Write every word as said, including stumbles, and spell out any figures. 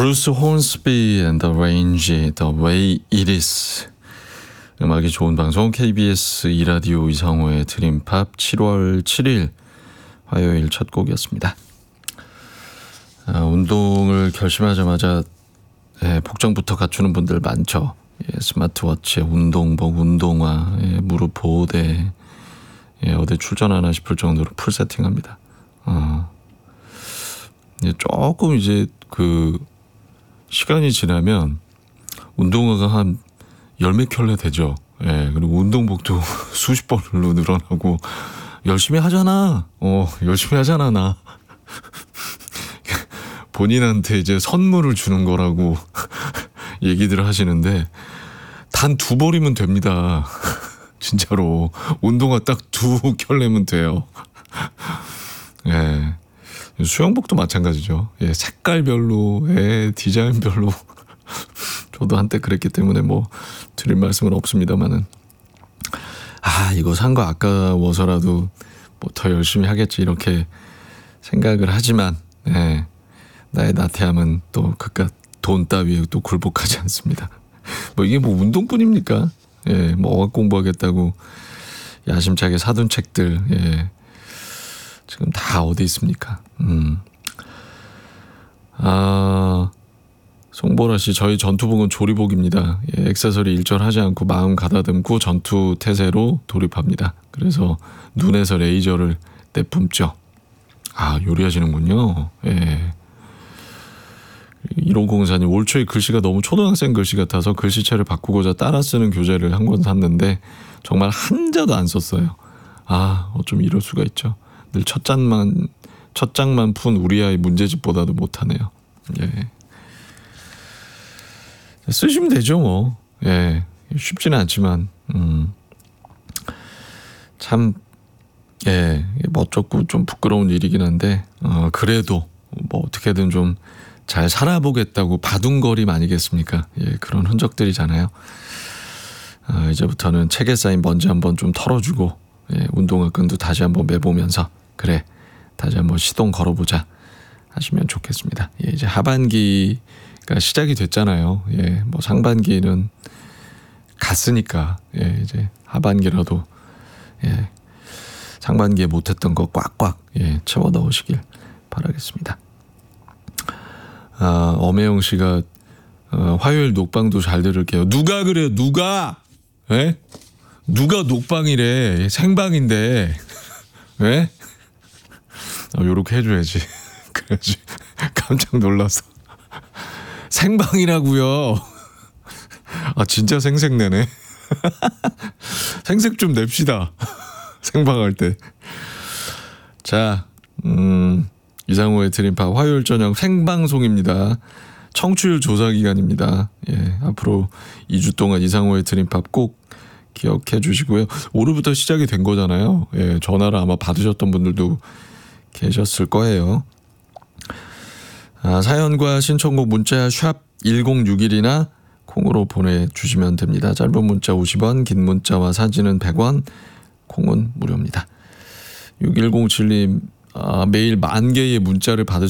브루스 혼스비 and the Range, The Way It Is. 음악이 좋은 방송 케이비에스 이 라디오 이상호의 드림팝 칠월 칠일 화요일 첫 곡이었습니다. 아, 운동을 결심하자마자 예, 복장부터 갖추는 분들 많죠. 예, 스마트워치에 운동복, 운동화, 예, 무릎 보호대, 예, 어디 출전하나 싶을 정도로 풀 세팅합니다. 어. 예, 조금 이제 그 시간이 지나면 운동화가 한 열 몇 켤레 되죠. 예, 그리고 운동복도 수십 벌로 늘어나고 열심히 하잖아. 어, 열심히 하잖아 나. 본인한테 이제 선물을 주는 거라고 얘기들을 하시는데 단 두 벌이면 됩니다. 진짜로 운동화 딱 두 켤레면 돼요. 예. 수영복도 마찬가지죠. 예, 색깔별로, 예, 디자인별로. 저도 한때 그랬기 때문에 뭐 드릴 말씀은 없습니다만은, 아, 이거 산 거 아까워서라도 뭐 더 열심히 하겠지 이렇게 생각을 하지만, 예, 나의 나태함은 또 그깟 돈 따위에 또 굴복하지 않습니다. 뭐 이게 뭐 운동뿐입니까? 예, 뭐 어학 공부하겠다고 야심차게 사둔 책들, 예, 지금 다 어디 있습니까? 음. 아, 송보라 씨, 저희 전투복은 조리복입니다. 예, 액세서리 일절하지 않고 마음 가다듬고 전투 태세로 돌입합니다. 그래서 눈에서 레이저를 내뿜죠. 아, 요리하시는군요. 예. 일오공사님, 올 초에 글씨가 너무 초등학생 글씨 같아서 글씨체를 바꾸고자 따라 쓰는 교재를 한 권 샀는데 정말 한자도 안 썼어요. 아, 어쩜 이럴 수가 있죠. 늘 첫 장만 첫 장만 푼 우리 아이 문제집보다도 못하네요. 예. 쓰시면 되죠 뭐. 예, 쉽지는 않지만 음. 참, 예, 멋졌고 좀 부끄러운 일이긴 한데 어, 그래도 뭐 어떻게든 좀 잘 살아보겠다고 바둥거림 아니겠습니까? 예, 그런 흔적들이잖아요. 어, 이제부터는 책에 쌓인 먼지 한번 좀 털어주고, 예, 운동화 끈도 다시 한번 매보면서 그래, 다시 한번 시동 걸어보자 하시면 좋겠습니다. 예, 이제 하반기가 시작이 됐잖아요. 예, 뭐 상반기는 갔으니까, 예, 이제 하반기라도, 예, 상반기에 못했던 거 꽉꽉, 예, 채워 넣으시길 바라겠습니다. 아, 엄혜영 씨가 어, 화요일 녹방도 잘 들을게요. 누가 그래요? 누가? 예? 누가 녹방이래? 생방인데. 예? 어, 요렇게 해줘야지. 그래야지. 깜짝 놀라서. 생방이라고요. 아, 진짜 생색내네. 생색 좀 냅시다. 생방할 때. 자, 음, 이상호의 드림팝 화요일 저녁 생방송입니다. 청취율 조사 기간입니다. 예, 앞으로 이 주 동안 이상호의 드림팝 꼭 기억해 주시고요. 오늘부터 시작이 된 거잖아요. 예, 전화를 아마 받으셨던 분들도 계셨을 거예요. 아, 사연과 신청곡 문자 샵 일공육일이나 콩으로 보내주시면 됩니다. 짧은 문자 오십 원, 긴 문자와 사진은 백 원, 콩은 무료입니다. 육일공칠님, 아, 매일 만 개의 문자를 받으